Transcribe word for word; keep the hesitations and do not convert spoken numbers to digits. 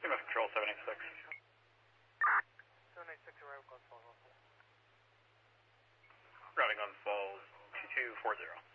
Team of Control seven eight six. seven eight six, arrival Glens Falls. Routing on Falls two two four zero.